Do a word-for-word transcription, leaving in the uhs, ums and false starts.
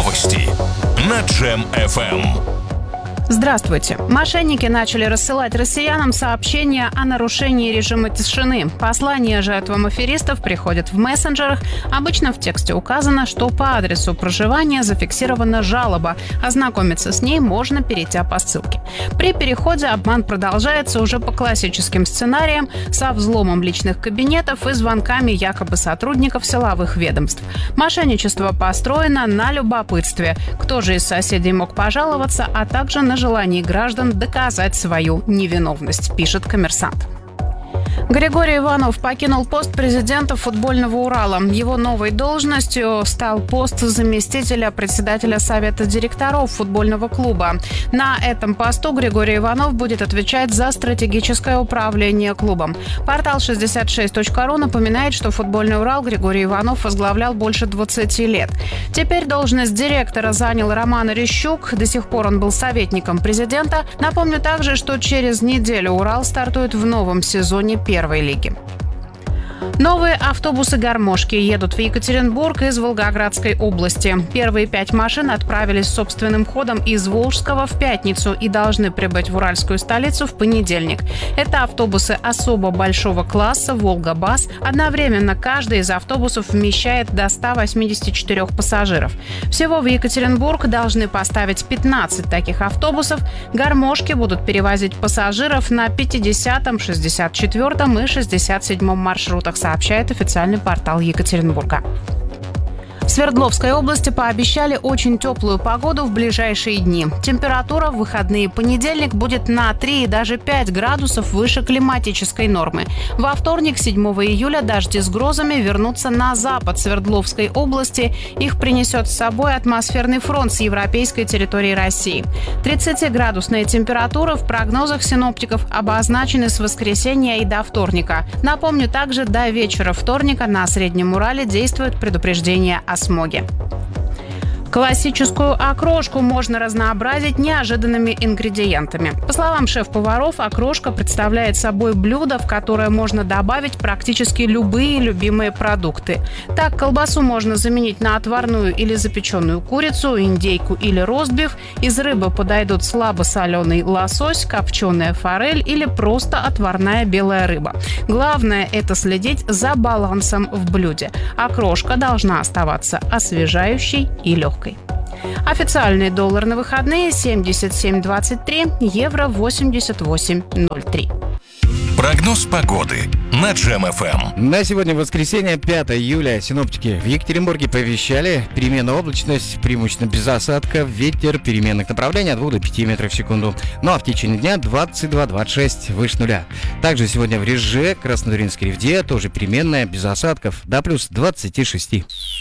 Новости на Джем эф эм. Здравствуйте. Мошенники начали рассылать россиянам сообщения о нарушении режима тишины. Послания жертвам аферистов приходят в мессенджерах. Обычно в тексте указано, что по адресу проживания зафиксирована жалоба. Ознакомиться с ней можно, перейдя по ссылке. При переходе обман продолжается уже по классическим сценариям со взломом личных кабинетов и звонками якобы сотрудников силовых ведомств. Мошенничество построено на любопытстве. Кто же из соседей мог пожаловаться, а также на желании граждан доказать свою невиновность, пишет «Коммерсант». Григорий Иванов покинул пост президента футбольного Урала. Его новой должностью стал пост заместителя председателя Совета директоров футбольного клуба. На этом посту Григорий Иванов будет отвечать за стратегическое управление клубом. Портал шестьдесят шесть точка ру напоминает, что футбольный Урал Григорий Иванов возглавлял больше двадцати лет. Теперь должность директора занял Роман Орещук. До сих пор он был советником президента. Напомню также, что через неделю Урал стартует в новом сезоне первой лиги. Новые автобусы-гармошки едут в Екатеринбург из Волгоградской области. Первые пять машин отправились собственным ходом из Волжского в пятницу и должны прибыть в уральскую столицу в понедельник. Это автобусы особо большого класса «Волга-Бас». Одновременно каждый из автобусов вмещает до ста восьмидесяти четырёх пассажиров. Всего в Екатеринбург должны поставить пятнадцать таких автобусов. Гармошки будут перевозить пассажиров на пятидесятом, шестьдесят четвёртом и шестьдесят седьмом маршрутах, сообщает официальный портал Екатеринбурга. В Свердловской области пообещали очень теплую погоду в ближайшие дни. Температура в выходные понедельник будет на три и даже пять градусов выше климатической нормы. Во вторник, седьмого июля, дожди с грозами вернутся на запад Свердловской области. Их принесет с собой атмосферный фронт с европейской территории России. тридцатиградусные температуры в прогнозах синоптиков обозначены с воскресенья и до вторника. Напомню, также до вечера вторника на Среднем Урале действует предупреждение о смоге. Классическую окрошку можно разнообразить неожиданными ингредиентами. По словам шеф-поваров, окрошка представляет собой блюдо, в которое можно добавить практически любые любимые продукты. Так, колбасу можно заменить на отварную или запеченную курицу, индейку или ростбиф. Из рыбы подойдут слабосоленый лосось, копченая форель или просто отварная белая рыба. Главное – это следить за балансом в блюде. Окрошка должна оставаться освежающей и легкой. Официальный доллар на выходные семьдесят семь двадцать три, евро восемьдесят восемь ноль три. Прогноз погоды на Джем эф эм. На сегодня воскресенье, пятого июля, синоптики в Екатеринбурге повещали переменную облачность, преимущественно без осадков, ветер переменных направлений от двух до пяти метров в секунду. Ну а в течение дня двадцать два - двадцать шесть выше нуля. Также сегодня в Реже, Краснотуринской Ревде тоже переменная, без осадков, до плюс двадцати шести.